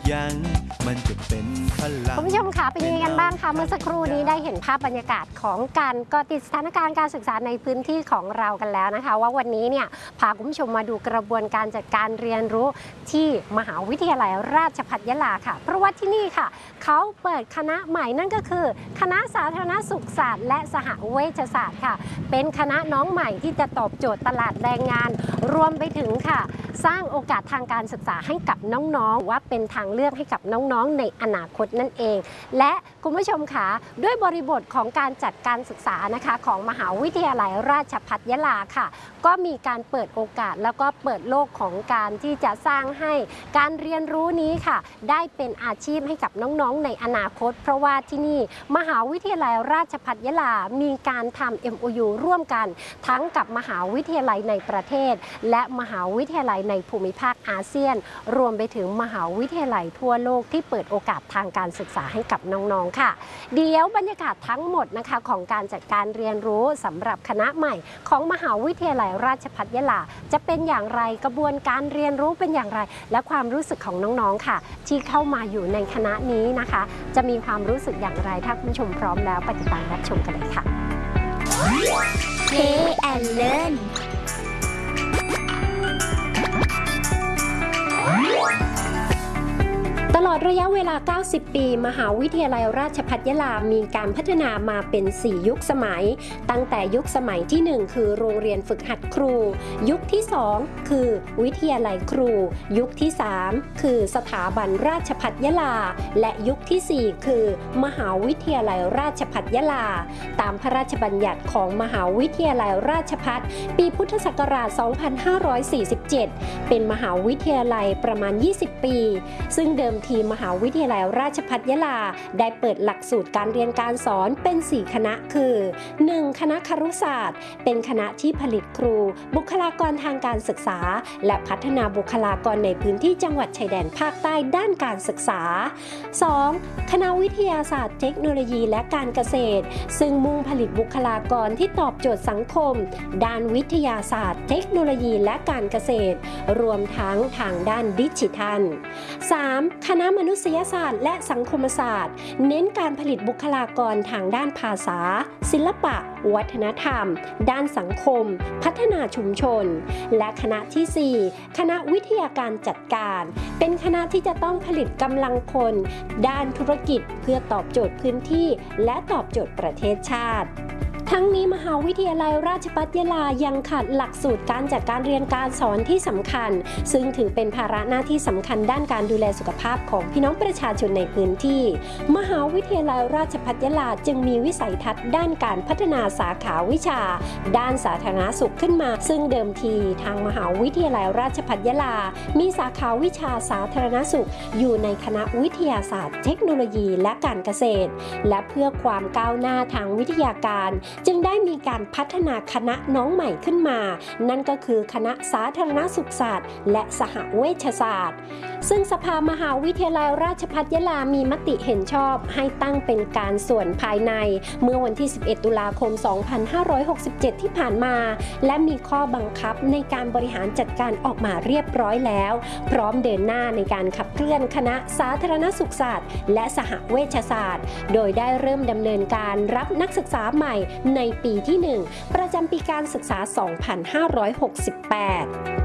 ยั้งมันจะเป็นพลังคุณผู้ชมคะเป็นยังไงกันบ้างคะเมื่อสักครู่นี้ได้เห็นภาพบรรยากาศของการเกาะติดสถานการณ์การศึกษาในพื้นที่ของเรากันแล้วนะคะว่าวันนี้เนี่ยพาคุณผู้ชมมาดูกระบวนการจัดการเรียนรู้ที่มหาวิทยาลัยราชภัฏยะลาค่ะเพราะว่าที่นี่ค่ะเขาเปิดคณะใหม่นั่นก็คือคณะสาธารณสุขศาสตร์และสหเวชศาสตร์ค่ะเป็นคณะน้องใหม่ที่จะตอบโจทย์ตลาดแรงงานรวมไปถึงค่ะสร้างโอกาสทางการศึกษาให้กับน้องๆว่าเป็นทางเลือกให้กับน้องๆในอนาคตนั่นเองและคุณผู้ชมคะด้วยบริบทของการจัดการศึกษานะคะของมหาวิทยาลัยราชภัฏยะลาค่ะก็มีการเปิดโอกาสแล้วก็เปิดโลกของการที่จะสร้างให้การเรียนรู้นี้ค่ะได้เป็นอาชีพให้กับน้องๆในอนาคตเพราะว่าที่นี่มหาวิทยาลัยราชภัฏยะลามีการทำ MOU ร่วมกันทั้งกับมหาวิทยาลัยในประเทศและมหาวิทยาลัยในภูมิภาคอาเซียนรวมไปถึงมหาวิทยาลัยทั่วโลกที่เปิดโอกาสทางการศึกษาให้กับน้องๆค่ะเดี๋ยวบรรยากาศทั้งหมดนะคะของการจัดการเรียนรู้สำหรับคณะใหม่ของมหาวิทยาลัยราชภัฏยะลาจะเป็นอย่างไรกระบวนการเรียนรู้เป็นอย่างไรและความรู้สึกของน้องๆค่ะที่เข้ามาอยู่ในคณะนี้นะคะจะมีความรู้สึกอย่างไรถ้าคุณผู้ชมพร้อมแล้วไปติดตามรับชมกันเลยค่ะ Play and Learn ตลอดระยะเวลา 90 ปี มหาวิทยาลัยราชภัฏยะลามีการพัฒนามาเป็น 4 ยุคสมัยตั้งแต่ยุคสมัยที่ 1 คือโรงเรียนฝึกหัดครูยุคที่ 2 คือวิทยาลัยครูยุคที่ 3 คือสถาบันราชภัฏยะลาและยุคที่ 4 คือมหาวิทยาลัยราชภัฏยะลาตามพระราชบัญญัติของมหาวิทยาลัยราชภัฏปีพุทธศักราช 2547 เป็นมหาวิทยาลัยประมาณ 20 ปีซึ่งเดิมทีมหาวิทยาลัยราชภัฏยะลาได้เปิดหลักสูตรการเรียนการสอนเป็น 4 คณะคือ 1. คณะครุศาสตร์เป็นคณะที่ผลิตครูบุคลากรทางการศึกษาและพัฒนาบุคลากรในพื้นที่จังหวัดชายแดนภาคใต้ด้านการศึกษา 2. คณะวิทยาศาสตร์เทคโนโลยีและการเกษตรซึ่งมุ่งผลิตบุคลากรที่ตอบโจทย์สังคมด้านวิทยาศาสตร์เทคโนโลยีและการเกษตรรวมทั้งทางด้านดิจิทัล 3. คณะมนุษยศาสตร์และสังคมศาสตร์เน้นการผลิตบุคลากรทางด้านภาษาศิลปะวัฒนธรรมด้านสังคมพัฒนาชุมชนและคณะที่ 4 คณะวิทยาการจัดการเป็นคณะที่จะต้องผลิตกำลังคนด้านธุรกิจเพื่อตอบโจทย์พื้นที่และตอบโจทย์ประเทศชาติทั้งนี้มหาวิทยาลัยราชภัฏยะลายังขาดหลักสูตรการจัดการเรียนการสอนที่สำคัญซึ่งถือเป็นภาระหน้าที่สำคัญด้านการดูแลสุขภาพของพี่น้องประชาชนในพื้นที่มหาวิทยาลัยราชภัฏยะลาจึงมีวิสัยทัศน์ด้านการพัฒนาสาขาวิชาด้านสาธารณสุขขึ้นมาซึ่งเดิมทีทางมหาวิทยาลัยราชภัฏยะลามีสาขาวิชาสาธารณสุขอยู่ในคณะวิทยาศาสตร์เทคโนโลยีและการเกษตรและเพื่อความก้าวหน้าทางวิทยาการจึงได้มีการพัฒนาคณะน้องใหม่ขึ้นมานั่นก็คือคณะสาธารณสุขศาสตร์และสหเวชศาสตร์ซึ่งสภามหาวิทยาลัยราชภัฏยะลามีมติเห็นชอบให้ตั้งเป็นการส่วนภายในเมื่อวันที่ 11 ตุลาคม 2567 ที่ผ่านมาและมีข้อบังคับในการบริหารจัดการออกมาเรียบร้อยแล้วพร้อมเดินหน้าในการขับเคลื่อนคณะสาธารณสุขศาสตร์และสหเวชศาสตร์โดยได้เริ่มดำเนินการรับนักศึกษาใหม่ในปีที่ 1 ประจำปีการศึกษา 2568